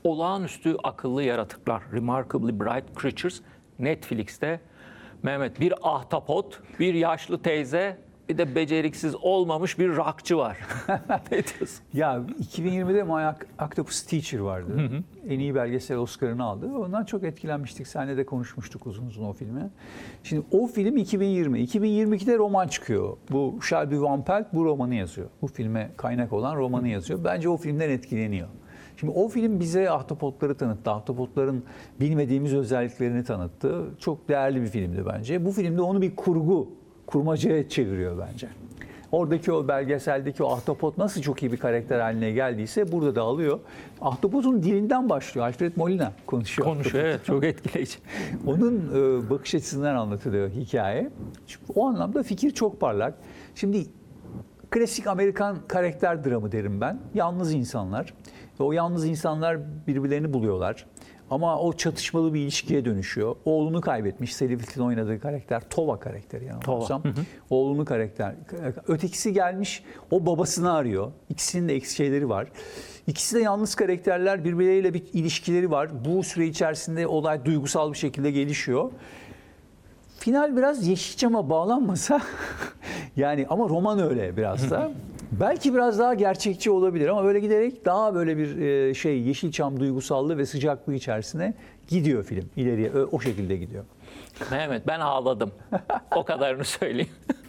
Olağanüstü akıllı yaratıklar, Remarkably Bright Creatures, Netflix'te. Mehmet, bir ahtapot, bir yaşlı teyze, bir de beceriksiz olmamış bir rockçı var. Ne diyorsun? Ya 2020'de My Octopus Teacher vardı. En iyi belgesel Oscar'ını aldı. Ondan çok etkilenmiştik. Seninle de konuşmuştuk uzun uzun o filmi. Şimdi o film 2020. 2022'de roman çıkıyor. Bu Shelby Van Pelt bu romanı yazıyor. Bu filme kaynak olan romanı yazıyor. Bence o filmden etkileniyor. Şimdi o film bize ahtapotları tanıttı. Ahtapotların bilmediğimiz özelliklerini tanıttı. Çok değerli bir filmdi bence. Bu filmde onu bir kurmacaya çeviriyor bence. Oradaki o belgeseldeki o ahtapot nasıl çok iyi bir karakter haline geldiyse burada da alıyor. Ahtapotun dilinden başlıyor. Alfred Molina konuşuyor. Konuşuyor, evet, çok etkileyici. Onun bakış açısından anlatılıyor hikaye. O anlamda fikir çok parlak. Şimdi klasik Amerikan karakter dramı derim ben. Yalnız insanlar. Ve o yalnız insanlar birbirlerini buluyorlar. Ama o çatışmalı bir ilişkiye dönüşüyor. Oğlunu kaybetmiş. Sally Field'in oynadığı karakter Tova karakteri yanılmıyorsam. Oğlunu karakter. Ötekisi gelmiş o babasını arıyor. İkisinin de eksi şeyleri var. İkisi de yalnız karakterler, birbirleriyle bir ilişkileri var. Bu süre içerisinde olay duygusal bir şekilde gelişiyor. Final biraz Yeşilçam'a bağlanmasa yani ama roman öyle biraz da. Belki biraz daha gerçekçi olabilir ama böyle giderek daha böyle bir Yeşilçam duygusallığı ve sıcaklığı içerisine gidiyor film. İleriye o şekilde gidiyor. Mehmet, ben ağladım. O kadarını söyleyeyim.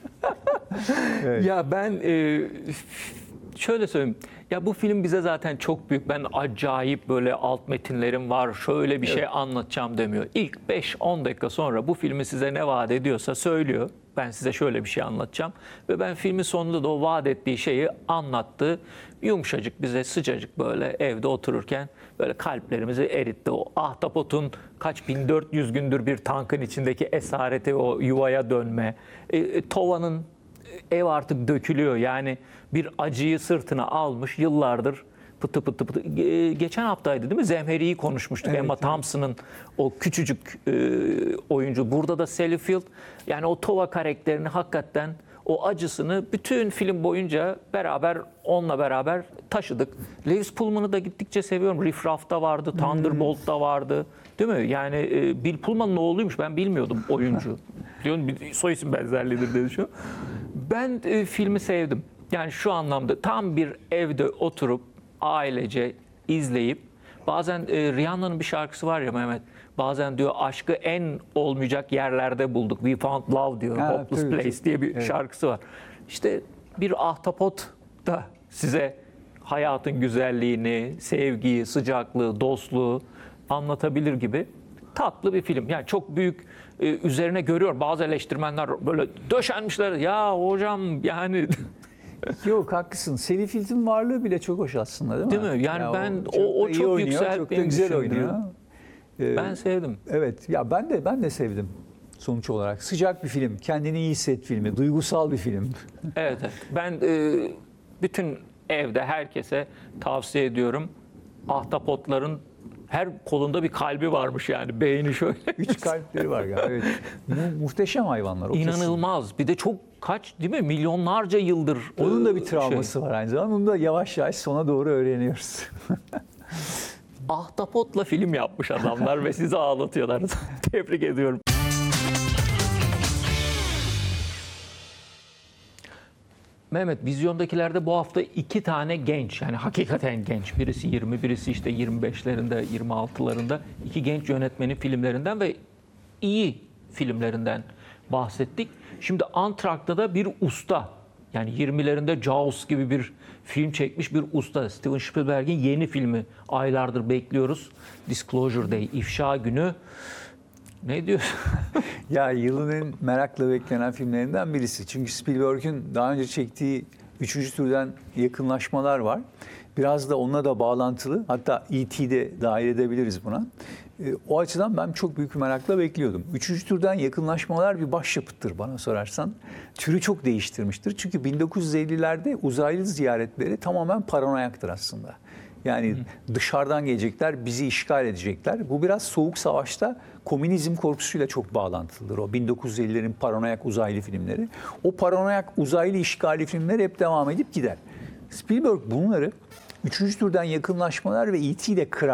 Evet. Ya ben şöyle söyleyeyim. Ya bu film bize zaten çok büyük. Ben acayip böyle alt metinlerim var. Şöyle bir şey anlatacağım demiyor. İlk 5-10 dakika sonra bu filmi size ne vaat ediyorsa söylüyor. Ben size şöyle bir şey anlatacağım. Ve ben filmin sonunda da o vaat ettiği şeyi anlattı. Yumuşacık, bize sıcacık böyle evde otururken böyle kalplerimizi eritti. O ahtapotun kaç 1400 gündür bir tankın içindeki esareti, o yuvaya dönme. Tova'nın ev artık dökülüyor. Yani bir acıyı sırtına almış yıllardır pıtı pıtı pıtı. Geçen haftaydı değil mi? Zemheri'yi konuşmuştuk. Evet, Emma Thompson'ın o küçücük oyuncu. Burada da Sally Field. Yani o Tova karakterini hakikaten o acısını bütün film boyunca onunla beraber taşıdık. Lewis Pullman'ı da gittikçe seviyorum. Riff Raff'ta vardı, Thunderbolt'ta vardı. Değil mi? Yani Bill Pullman'ın oğluymuş. Ben bilmiyordum oyuncu. Diyorum soy isim benzerliğidir diye düşünüyorum. Ben filmi sevdim. Yani şu anlamda tam bir evde oturup ailece izleyip bazen Rihanna'nın bir şarkısı var ya Mehmet. Bazen diyor aşkı en olmayacak yerlerde bulduk. We found love diyor. Hopeless Place diye bir şarkısı var. İşte bir ahtapot da size hayatın güzelliğini, sevgiyi, sıcaklığı, dostluğu anlatabilir gibi tatlı bir film. Yani çok büyük üzerine görüyor. Bazı eleştirmenler böyle döşenmişler. Ya hocam yani... Yok haklısın. Sally Field'in varlığı bile çok hoş aslında değil mi? Değil mi? Yani ben o çok oynuyor, yükselttiğini çok da güzel düşündüm. oynuyor. Ben sevdim. Evet. Ya ben de sevdim sonuç olarak. Sıcak bir film, kendini iyi hisset filmi, duygusal bir film. Evet. Ben bütün evde herkese tavsiye ediyorum. Ahtapotların her kolunda bir kalbi varmış yani. Beyni şöyle. 3 kalpleri var ya. Evet. Muhteşem hayvanlar. İnanılmaz. Bir de çok değil mi? Milyonlarca yıldır. Onun da bir travması var aynı zamanda. Onu da yavaş yavaş sona doğru öğreniyoruz. Ahtapotla film yapmış adamlar ve sizi ağlatıyorlar. Tebrik ediyorum. Mehmet, vizyondakilerde bu hafta 2 tane genç, yani hakikaten genç, birisi 20, birisi işte 25'lerinde, 26'larında 2 genç yönetmenin filmlerinden ve iyi filmlerinden bahsettik. Şimdi Antrak'ta da bir usta, yani 20'lerinde Jaws gibi bir film çekmiş bir usta. Steven Spielberg'in yeni filmi, aylardır bekliyoruz. Disclosure Day, İfşa Günü. Ne diyorsun? Ya yılın en merakla beklenen filmlerinden birisi. Çünkü Spielberg'in daha önce çektiği 3. türden yakınlaşmalar var. Biraz da onunla da bağlantılı. Hatta E.T.'de dahil edebiliriz buna. O açıdan ben çok büyük bir merakla bekliyordum. 3. türden yakınlaşmalar bir başyapıttır bana sorarsan. Türü çok değiştirmiştir. Çünkü 1950'lerde uzaylı ziyaretleri tamamen paranoyaktır aslında. Yani dışarıdan gelecekler, bizi işgal edecekler. Bu biraz Soğuk Savaş'ta komünizm korkusuyla çok bağlantılıdır. O 1950'lerin paranoyak uzaylı filmleri. O paranoyak uzaylı işgali filmleri hep devam edip gider. Spielberg bunları 3. türden yakınlaşmalar ve E.T. ile kırar.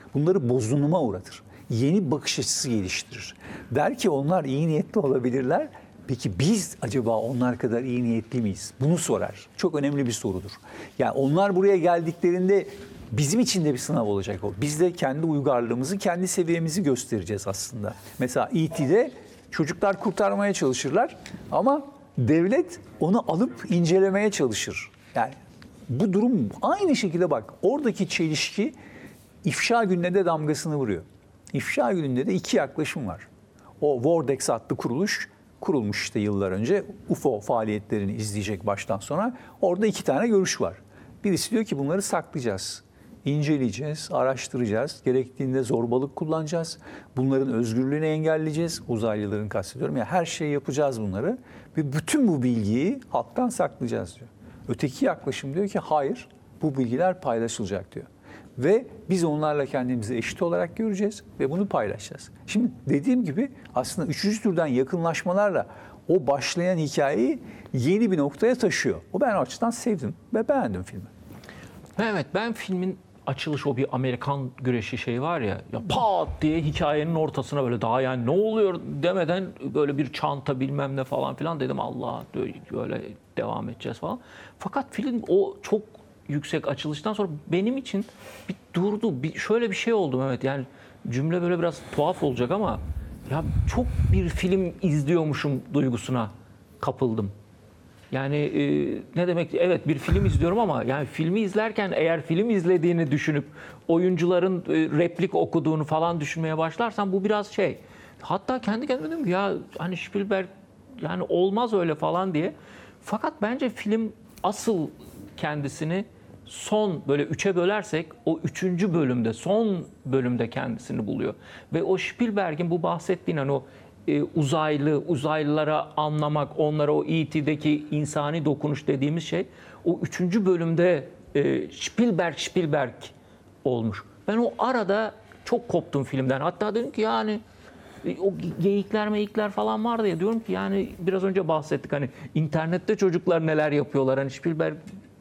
Bunları bozunuma uğratır. Yeni bakış açısı geliştirir. Der ki onlar iyi niyetli olabilirler. Peki biz acaba onlar kadar iyi niyetli miyiz? Bunu sorar. Çok önemli bir sorudur. Yani onlar buraya geldiklerinde bizim için de bir sınav olacak o. Biz de kendi uygarlığımızı, kendi seviyemizi göstereceğiz aslında. Mesela E.T.'de çocuklar kurtarmaya çalışırlar ama devlet onu alıp incelemeye çalışır. Yani bu durum aynı şekilde bak. Oradaki çelişki İfşa Günü'ne de damgasını vuruyor. İfşa Günü'nde de iki yaklaşım var. O Vortex adlı kuruluş kurulmuş işte yıllar önce. UFO faaliyetlerini izleyecek baştan sona. Orada iki tane görüş var. Birisi diyor ki bunları saklayacağız. İnceleyeceğiz, araştıracağız. Gerektiğinde zorbalık kullanacağız. Bunların özgürlüğünü engelleyeceğiz. Uzaylıların kastediyorum. Yani her şeyi yapacağız bunları. Ve bütün bu bilgiyi halktan saklayacağız diyor. Öteki yaklaşım diyor ki hayır, bu bilgiler paylaşılacak diyor. Ve biz onlarla kendimizi eşit olarak göreceğiz ve bunu paylaşacağız. Şimdi dediğim gibi aslında üçüncü türden yakınlaşmalarla o başlayan hikayeyi yeni bir noktaya taşıyor. O ben o açıdan sevdim ve beğendim filmi. Evet, ben filmin açılış o bir Amerikan güreşi şey var ya pat diye hikayenin ortasına böyle daha yani ne oluyor demeden böyle bir çanta bilmem ne falan filan dedim Allah böyle devam edeceğiz falan. Fakat film o çok yüksek açılıştan sonra benim için bir durdu. Şöyle bir şey oldu Mehmet yani cümle böyle biraz tuhaf olacak ama ya çok bir film izliyormuşum duygusuna kapıldım. Yani ne demek evet bir film izliyorum ama yani filmi izlerken eğer film izlediğini düşünüp oyuncuların replik okuduğunu falan düşünmeye başlarsan bu biraz şey. Hatta kendi kendime dedim ki ya hani Spielberg yani olmaz öyle falan diye. Fakat bence film asıl kendisini son böyle üçe bölersek o üçüncü bölümde son bölümde kendisini buluyor. Ve o Spielberg'in bu bahsettiğin hani o uzaylılara anlamak, onlara o E.T.'deki insani dokunuş dediğimiz şey o üçüncü bölümde Spielberg olmuş. Ben o arada çok koptum filmden. Hatta dedim ki yani o geyikler falan vardı ya diyorum ki yani biraz önce bahsettik hani internette çocuklar neler yapıyorlar. Hani Spielberg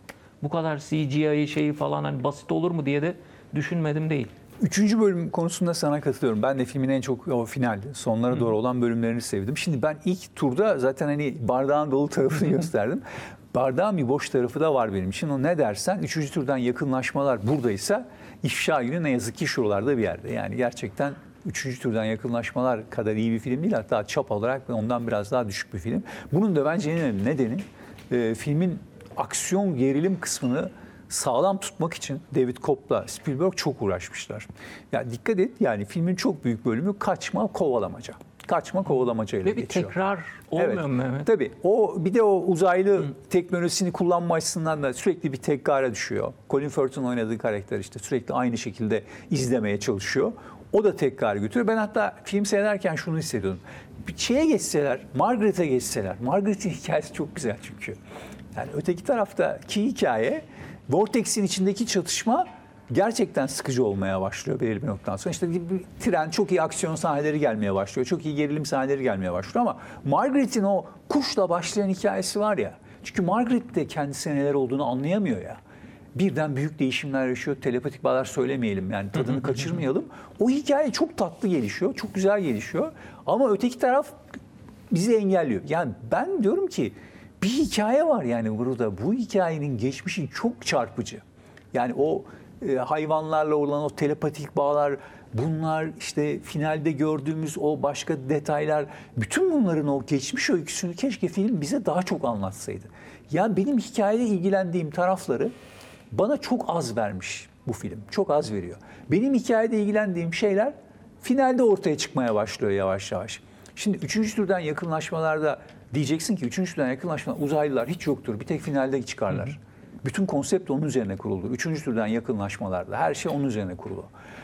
bu kadar CGI şeyi falan hani basit olur mu diye de düşünmedim değil. Üçüncü bölüm konusunda sana katılıyorum. Ben de filmin en çok o final, sonlara doğru olan bölümlerini sevdim. Şimdi ben ilk turda zaten hani bardağın dolu tarafını gösterdim. Bardağın bir boş tarafı da var benim için. O ne dersen üçüncü turdan yakınlaşmalar buradaysa İfşa Günü ne yazık ki şuralarda bir yerde. Yani gerçekten üçüncü türden yakınlaşmalar kadar iyi bir film değil. Hatta çap olarak ondan biraz daha düşük bir film. Bunun da bence en önemli nedeni filmin aksiyon gerilim kısmını sağlam tutmak için David Kopp'la Spielberg çok uğraşmışlar. Ya dikkat et yani filmin çok büyük bölümü kaçma kovalamaca. Kaçma kovalamaca ile Ve bir geçiyor. tekrar olmuyor Evet, mu Mehmet? tabii. O bir de o uzaylı teknolojisini kullanma açısından da sürekli bir tekrara düşüyor. Colin Firth'in oynadığı karakter işte sürekli aynı şekilde izlemeye çalışıyor. O da tekrar götürüyor. Ben hatta film seyrederken şunu hissediyordum. Bir şeye geçseler, Margaret'e geçseler. Margaret'in hikayesi çok güzel çünkü. Yani öteki taraftaki hikaye, Vortex'in içindeki çatışma gerçekten sıkıcı olmaya başlıyor belirli bir noktadan sonra. İşte bir tren, çok iyi aksiyon sahneleri gelmeye başlıyor. Çok iyi gerilim sahneleri gelmeye başlıyor ama Margaret'in o kuşla başlayan hikayesi var ya. Çünkü Margaret de kendisine neler olduğunu anlayamıyor ya. Birden büyük değişimler yaşıyor. Telepatik bağlar söylemeyelim yani tadını kaçırmayalım. O hikaye çok tatlı gelişiyor. Çok güzel gelişiyor. Ama öteki taraf bizi engelliyor. Yani ben diyorum ki bir hikaye var yani burada. Bu hikayenin geçmişi çok çarpıcı. Yani o hayvanlarla olan o telepatik bağlar, bunlar işte finalde gördüğümüz o başka detaylar, bütün bunların o geçmiş öyküsünü keşke film bize daha çok anlatsaydı. Yani benim hikayede ilgilendiğim tarafları bana çok az vermiş bu film. Çok az veriyor. Benim hikayede ilgilendiğim şeyler finalde ortaya çıkmaya başlıyor yavaş yavaş. Şimdi üçüncü türden yakınlaşmalarda diyeceksin ki üçüncü türden yakınlaşmalar uzaylılar hiç yoktur. Bir tek finalde çıkarlar. Bütün konsept onun üzerine kuruldu. Üçüncü türden yakınlaşmalarda her şey onun üzerine kurulu.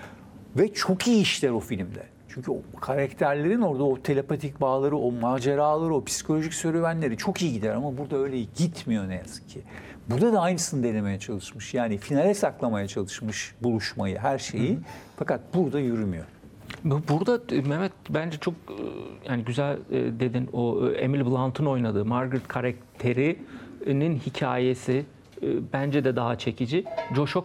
Ve çok iyi işler o filmde. Çünkü o karakterlerin orada o telepatik bağları, o maceraları, o psikolojik serüvenleri çok iyi gider. Ama burada öyle gitmiyor ne yazık ki. Burada da aynısını denemeye çalışmış. Yani finale saklamaya çalışmış buluşmayı, her şeyi. Fakat burada yürümüyor. Burada Mehmet bence çok yani güzel dedin o Emily Blunt'un oynadığı Margaret karakterinin hikayesi bence de daha çekici. Josh